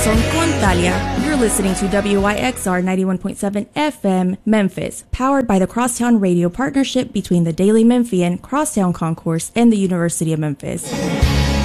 Corazón con Talia. You're listening to WYXR 91.7 FM, Memphis, powered by the Crosstown Radio partnership between the Daily Memphian, Crosstown Concourse, and the University of Memphis.